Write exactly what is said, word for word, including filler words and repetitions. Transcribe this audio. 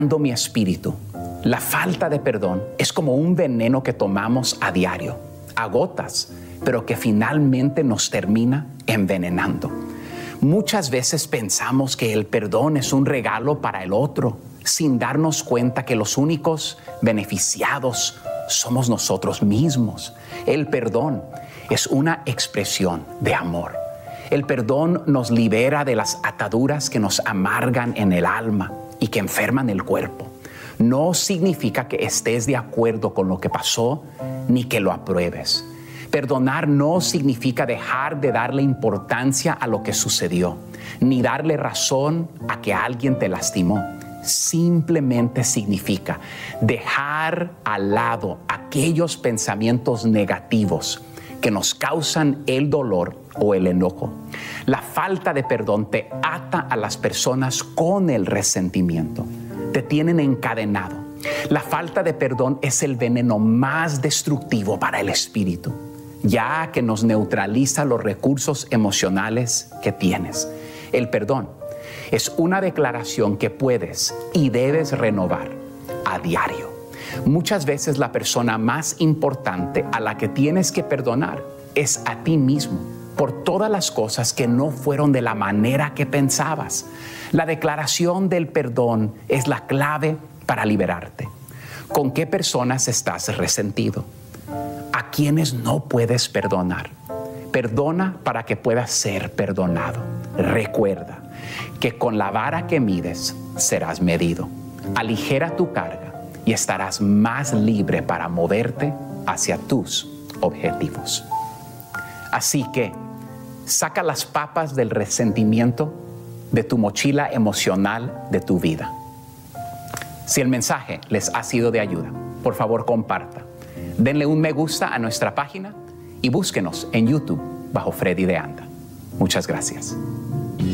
mi espíritu. La falta de perdón es como un veneno que tomamos a diario, a gotas, pero que finalmente nos termina envenenando. Muchas veces pensamos que el perdón es un regalo para el otro, sin darnos cuenta que los únicos beneficiados somos nosotros mismos. El perdón es una expresión de amor. El perdón nos libera de las ataduras que nos amargan en el alma y que enferman el cuerpo. No significa que estés de acuerdo con lo que pasó ni que lo apruebes. Perdonar no significa dejar de darle importancia a lo que sucedió, ni darle razón a que alguien te lastimó. Simplemente significa dejar al lado aquellos pensamientos negativos que nos causan el dolor o el enojo. La falta de perdón te ata a las personas con el resentimiento. Te tienen encadenado. La falta de perdón es el veneno más destructivo para el espíritu, ya que nos neutraliza los recursos emocionales que tienes. El perdón es una declaración que puedes y debes renovar a diario. Muchas veces la persona más importante a la que tienes que perdonar es a ti mismo por todas las cosas que no fueron de la manera que pensabas. La declaración del perdón es la clave para liberarte. ¿Con qué personas estás resentido? ¿A quiénes no puedes perdonar? Perdona para que puedas ser perdonado. Recuerda que con la vara que mides serás medido. Aligera tu carga y estarás más libre para moverte hacia tus objetivos. Así que saca las papas del resentimiento de tu mochila emocional de tu vida. Si el mensaje les ha sido de ayuda, por favor comparta. Denle un me gusta a nuestra página y búsquenos en YouTube bajo Freddy de Anda. Muchas gracias.